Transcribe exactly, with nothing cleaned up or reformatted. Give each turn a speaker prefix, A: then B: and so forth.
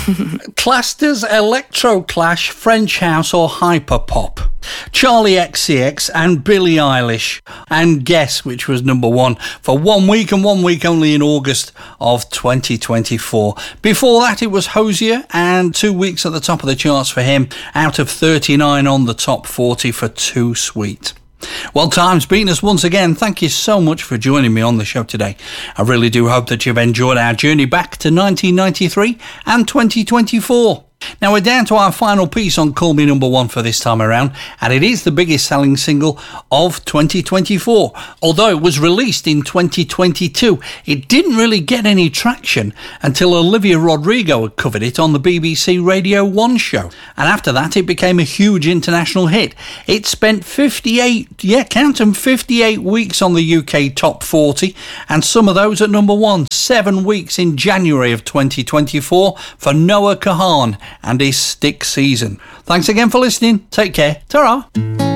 A: Classed as electro clash, French house or hyperpop. Charlie X C X and Billie Eilish. And Guess, which was number one for one week and one week only in August of twenty twenty-four. Before that, it was Hozier and two weeks at the top of the charts for him, out of thirty-nine on the top forty for Too Sweet. Well, time's beaten us once again. Thank you so much for joining me on the show today. I really do hope that you've enjoyed our journey back to nineteen ninety-three and twenty twenty-four. Now we're down to our final piece on Call Me Number One for this time around, and it is the biggest selling single of twenty twenty-four. Although it was released in twenty twenty-two, it didn't really get any traction until Olivia Rodrigo had covered it on the B B C Radio one show. And after that, it became a huge international hit. It spent fifty-eight, yeah, count them, fifty-eight weeks on the U K top forty, and some of those at number one. Seven weeks in January of twenty twenty-four for Noah Kahan and his Stick Season. Thanks again for listening. Take care. Ta-ra.